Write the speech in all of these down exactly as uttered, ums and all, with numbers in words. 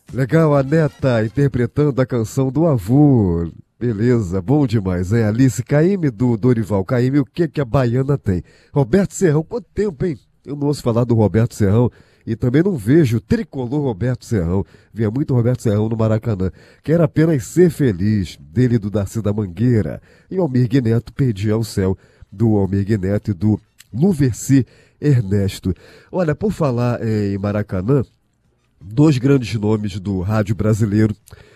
Legal, a Neta interpretando a canção do avô. Beleza, bom demais, hein? Alice Caymmi do Dorival Caymmi, o que que a baiana tem? Roberto Serrão, quanto tempo, hein? Eu não ouço falar do Roberto Serrão e também não vejo o tricolor Roberto Serrão. Via muito Roberto Serrão no Maracanã. Quero apenas ser feliz, dele do Darcy da Mangueira. E Almir Neto, Perdi ao Céu, do Almir Neto e do Luverci Ernesto. Olha, por falar em Maracanã, dois grandes nomes do rádio brasileiro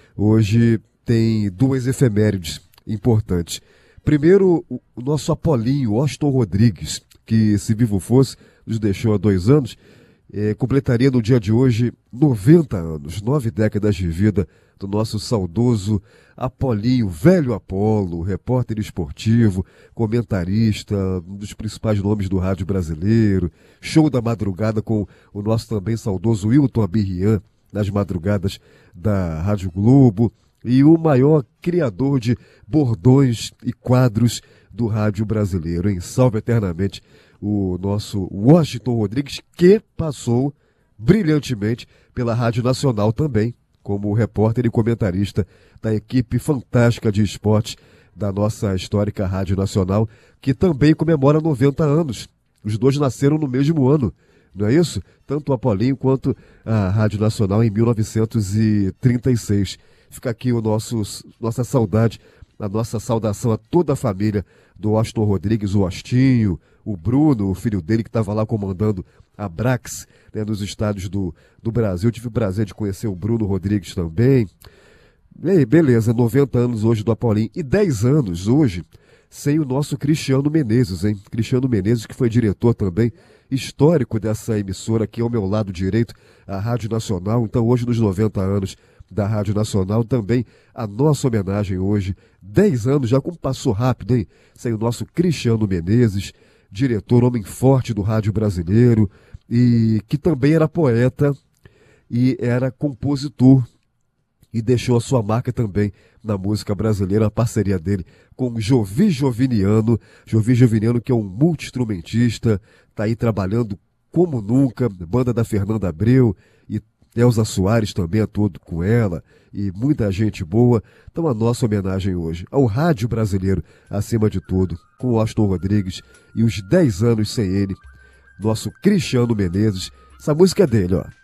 hoje têm duas efemérides importantes. Primeiro, o nosso Apolinho, Austin Rodrigues, que, se vivo fosse, nos deixou há dois anos, eh, completaria no dia de hoje noventa anos, nove décadas de vida do nosso saudoso Apolinho, velho Apolo, repórter esportivo, comentarista, um dos principais nomes do rádio brasileiro, show da madrugada com o nosso também saudoso Wilton Abirrian, nas madrugadas da Rádio Globo, e o maior criador de bordões e quadros do rádio brasileiro, hein? Salve eternamente o nosso Washington Rodrigues, que passou brilhantemente pela Rádio Nacional também, como repórter e comentarista da equipe fantástica de esportes da nossa histórica Rádio Nacional, que também comemora noventa anos. Os dois nasceram no mesmo ano, não é isso? Tanto o Apolinho quanto a Rádio Nacional em mil novecentos e trinta e seis. Fica aqui o nosso, nossa saudade, a nossa saudação a toda a família do Austin Rodrigues, o Austinho, o Bruno, o filho dele que estava lá comandando a Brax, né, nos estádios do, do Brasil. Eu tive o prazer de conhecer o Bruno Rodrigues também. E aí, beleza, noventa anos hoje do Apolinho e dez anos hoje sem o nosso Cristiano Menezes, hein? Cristiano Menezes, que foi diretor também histórico dessa emissora aqui ao meu lado direito, a Rádio Nacional. Então, hoje, nos noventa anos da Rádio Nacional, também a nossa homenagem hoje, dez anos já, como passou rápido, hein? Sem o nosso Cristiano Menezes, diretor, homem forte do rádio brasileiro, e que também era poeta e era compositor, e deixou a sua marca também na música brasileira, a parceria dele com Jovi Joviniano, Jovi Joviniano, que é um multi-instrumentista, está aí trabalhando como nunca, banda da Fernanda Abreu, e Elza Soares também é todo com ela, e muita gente boa. Então a nossa homenagem hoje ao rádio brasileiro, acima de tudo, com o Austin Rodrigues e os dez anos sem ele, nosso Cristiano Menezes. Essa música é dele, ó.